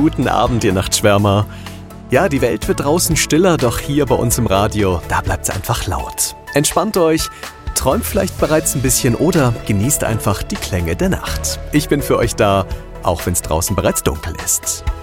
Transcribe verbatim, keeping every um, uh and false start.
guten Abend, ihr Nachtschwärmer. Ja, die Welt wird draußen stiller, doch hier bei uns im Radio, da bleibt's einfach laut. Entspannt euch, träumt vielleicht bereits ein bisschen oder genießt einfach die Klänge der Nacht. Ich bin für euch da, auch wenn es draußen bereits dunkel ist.